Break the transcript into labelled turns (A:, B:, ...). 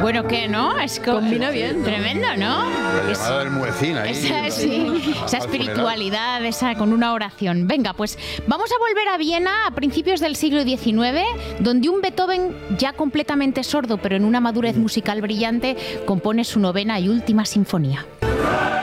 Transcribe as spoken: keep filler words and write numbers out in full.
A: Bueno, ¿qué, no? Es co-
B: Combina bien, ¿no?
A: Tremendo, ¿no?
C: La
A: Es-
C: llamada del muecín ahí.
A: Esa, sí, esa
C: Al
A: espiritualidad, esa con una oración. Venga, pues vamos a volver a Viena a principios del siglo diecinueve, donde un Beethoven ya completamente sordo, pero en una madurez musical brillante, compone su novena y última sinfonía.